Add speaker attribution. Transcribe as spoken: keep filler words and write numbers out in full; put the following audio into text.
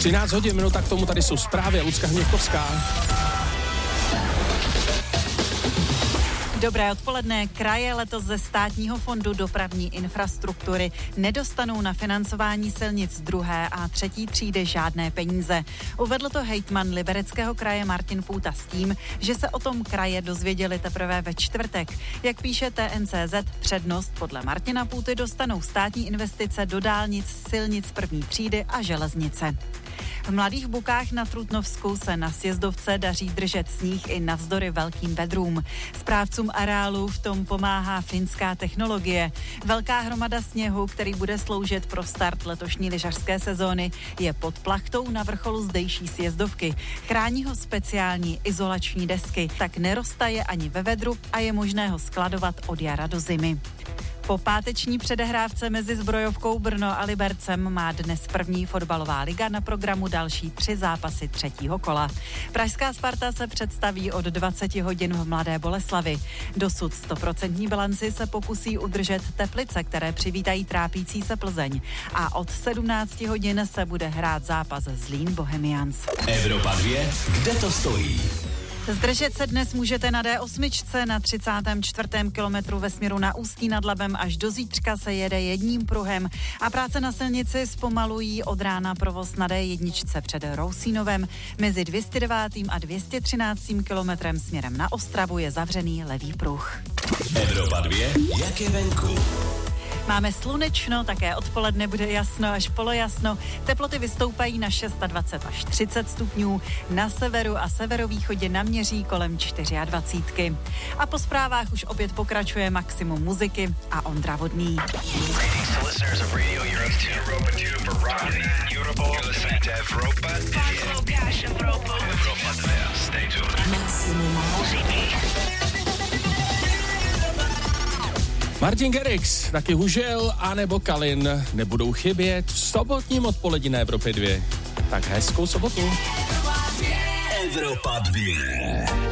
Speaker 1: třináct hodin, minuta k tomu, tady jsou zprávy, Lucka Hněvkovská.
Speaker 2: Dobré odpoledne. Kraje letos ze Státního fondu dopravní infrastruktury nedostanou na financování silnic druhé a třetí třídy žádné peníze. Uvedl to hejtman Libereckého kraje Martin Půta s tím, že se o tom kraje dozvěděli teprve ve čtvrtek. Jak píše T N C Z, přednost podle Martina Půty dostanou státní investice do dálnic, silnic první třídy a železnice. V Mladých Bukách na Trutnovsku se na sjezdovce daří držet sníh i navzdory velkým vedrům. Správcům areálu v tom pomáhá finská technologie. Velká hromada sněhu, který bude sloužit pro start letošní lyžařské sezóny, je pod plachtou na vrcholu zdejší sjezdovky. Chrání ho speciální izolační desky, tak neroztaje ani ve vedru a je možné ho skladovat od jara do zimy. Po páteční předehrávce mezi Zbrojovkou Brno a Libercem má dnes první fotbalová liga na programu další tři zápasy třetího kola. Pražská Sparta se představí od dvacet hodin v Mladé Boleslavi. Dosud stoprocentní bilanci se pokusí udržet Teplice, které přivítají trápící se Plzeň. A od sedmnáct hodin se bude hrát zápas Zlín Bohemians.
Speaker 3: Evropa dvě, kde to stojí?
Speaker 2: Zdržet se dnes můžete na D osm na třicátém čtvrtém kilometru ve směru na Ústí nad Labem. Až do zítřka se jede jedním pruhem a práce na silnici zpomalují od rána provoz na D jedna před Rousínovem. Mezi dvě stě devět a dvě stě třináct kilometrem směrem na Ostravu je zavřený levý pruh.
Speaker 3: Evropa dvě, jak je venku?
Speaker 2: Máme slunečno, také odpoledne bude jasno až polojasno. Teploty vystoupají na dvacet šest až třicet stupňů, na severu a severovýchodě naměří kolem dvacet čtyři. A po zprávách už opět pokračuje maximum muziky a Ondra Vodný.
Speaker 1: Martin Garrix, taky Hužel a nebo Kalin nebudou chybět v sobotním odpolední na Evropě dvě. Tak hezkou sobotu.
Speaker 3: Evropa dvě.